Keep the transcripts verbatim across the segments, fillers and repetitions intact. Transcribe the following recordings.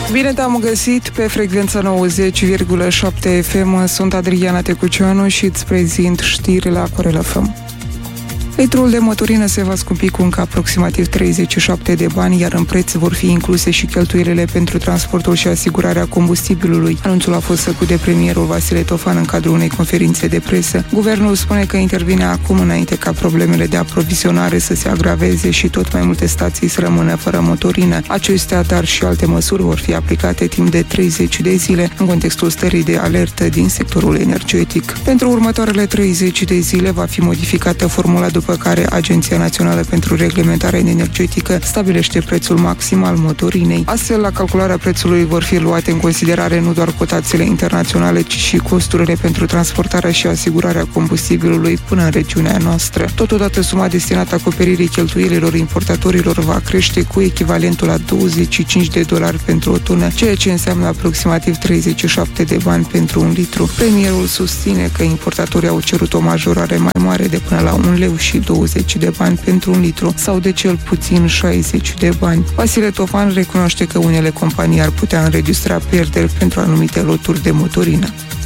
Bine te-am găsit pe frecvența nouăzeci virgulă șapte F M. Sunt Adriana Tecuceanu și îți prezint știrile la Corel F M. Litrul de motorină se va scumpi cu încă aproximativ treizeci și șapte de bani, iar în preț vor fi incluse și cheltuielile pentru transportul și asigurarea combustibilului. Anunțul a fost făcut de premierul Vasile Tofan în cadrul unei conferințe de presă. Guvernul spune că intervine acum înainte ca problemele de aprovizionare să se agraveze și tot mai multe stații să rămână fără motorină. Acestea, dar și alte măsuri vor fi aplicate timp de treizeci de zile în contextul stării de alertă din sectorul energetic. Pentru următoarele treizeci de zile va fi modificată formula după care Agenția Națională pentru Reglementare Energetică stabilește prețul maxim al motorinei. Astfel, la calcularea prețului vor fi luate în considerare nu doar cotațiile internaționale, ci și costurile pentru transportarea și asigurarea combustibilului până în regiunea noastră. Totodată, suma destinată acoperirii cheltuielilor importatorilor va crește cu echivalentul la douăzeci și cinci de dolari pentru o tonă, ceea ce înseamnă aproximativ treizeci și șapte de bani pentru un litru. Premierul susține că importatorii au cerut o majorare mai mare de până la un leu și douăzeci de bani pentru un litru sau de cel puțin șaizeci de bani. Vasile Tofan recunoaște că unele companii ar putea înregistra pierderi pentru anumite loturi de motorină.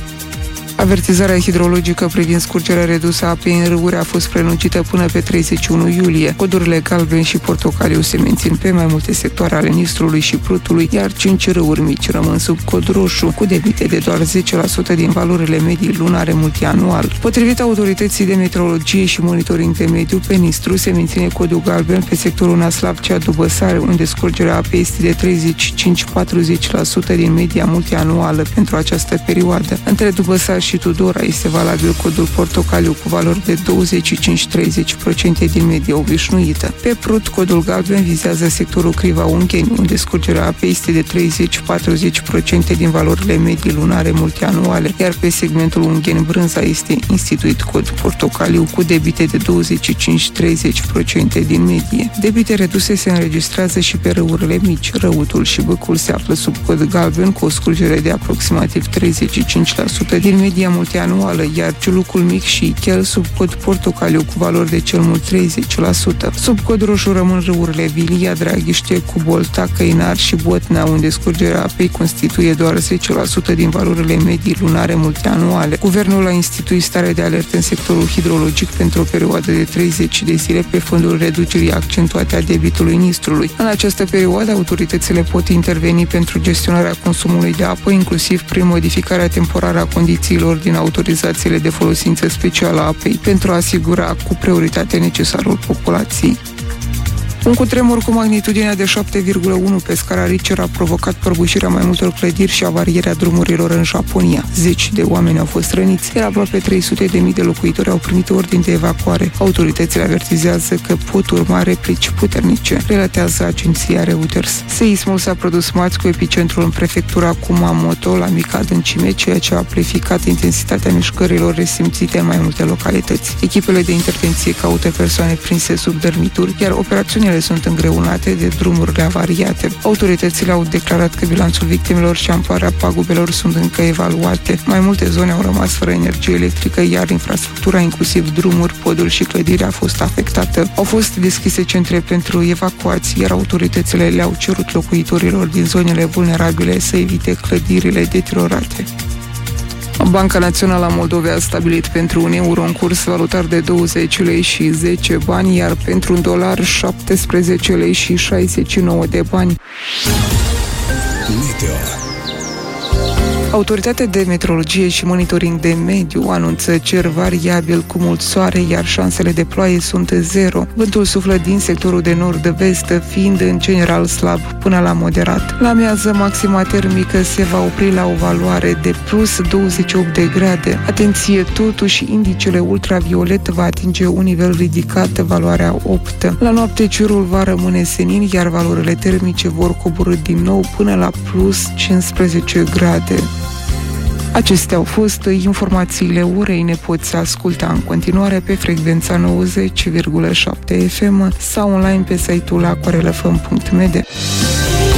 Avertizarea hidrologică privind scurgerea redusă a apei în râuri a fost prelungită până pe treizeci și unu iulie. Codurile galben și portocaliu se mențin pe mai multe sectoare ale Nistrului și Prutului, iar cinci râuri mici rămân sub cod roșu, cu debite de doar zece la sută din valorile medii lunare multianual. Potrivit autorității de meteorologie și monitoring de mediu, pe Nistru se menține codul galben pe sectorul Năslab-Cea-Dubăsare, unde scurgerea apei este de treizeci și cinci - patruzeci la sută din media multianuală pentru această perioadă. Între Dubăsar și Tudora este valabil codul portocaliu cu valori de douăzeci și cinci - treizeci la sută din media obișnuită. Pe Prut, codul galben vizează sectorul Criva-Ungheni, unde scurgerea apei este de treizeci - patruzeci la sută din valorile medii lunare multianuale, iar pe segmentul Ungheni-Brânza este instituit cod portocaliu cu debite de douăzeci și cinci - treizeci la sută din medie. Debite reduse se înregistrează și pe râurile mici. Răutul și Băcul se află sub cod galben cu o scurgere de aproximativ treizeci și cinci la sută din media multianuală, iar Ciulucul Mic și Ichel sub cod portocaliu cu valori de cel mult treizeci la sută. Sub cod roșu rămân râurile Vilia, Draghiște, Cubolta, Căinar și Botna, unde scurgerea apei constituie doar zece la sută din valorile medii lunare multianuale. Guvernul a instituit stare de alertă în sectorul hidrologic pentru o perioadă de treizeci de zile pe fondul reducerii accentuate a debitului Nistrului. În această perioadă, autoritățile pot interveni pentru gestionarea consumului de apă, inclusiv prin modificarea temporară a condițiilor din autorizațiile de folosință specială a apei, pentru a asigura cu prioritate necesarul populației. Un cutremur cu magnitudinea de șapte virgulă unu pe scara Richter a provocat prăbușirea mai multor clădiri și avarierea drumurilor în Japonia. Zeci de oameni au fost răniți, iar aproape trei sute de mii de locuitori au primit ordin de evacuare. Autoritățile avertizează că pot urma replici puternice, relatează agenția Reuters. Seismul s-a produs marți cu epicentrul în prefectura Kumamoto, la mică adâncime, ceea ce a amplificat intensitatea mișcărilor resimțite în mai multe localități. Echipele de intervenție caută persoane prinse sub dărmituri, iar operațiunile sunt îngreunate de drumurile avariate. Autoritățile au declarat că bilanțul victimelor și amploarea pagubelor sunt încă evaluate. Mai multe zone au rămas fără energie electrică, iar infrastructura, inclusiv drumuri, poduri și clădiri, a fost afectată. Au fost deschise centre pentru evacuații, iar autoritățile le-au cerut locuitorilor din zonele vulnerabile să evite clădirile deteriorate. Banca Națională a Moldovei a stabilit pentru un euro un curs valutar de douăzeci lei și zece bani, iar pentru un dolar șaptesprezece lei și șaizeci și nouă de bani. Meteo. Autoritatea de meteorologie și monitoring de mediu anunță cer variabil cu mult soare, iar șansele de ploaie sunt zero. Vântul suflă din sectorul de nord-vest, fiind în general slab până la moderat. La amiază, maxima termică se va opri la o valoare de plus douăzeci și opt de grade. Atenție, totuși, indicele ultraviolet va atinge un nivel ridicat, valoarea opt. La noapte, cerul va rămâne senin, iar valorile termice vor coborî din nou până la plus cincisprezece grade. Acestea au fost informațiile orei. Ne poți asculta în continuare pe frecvența nouăzeci virgulă șapte F M sau online pe site-ul aquarelfm punct m d.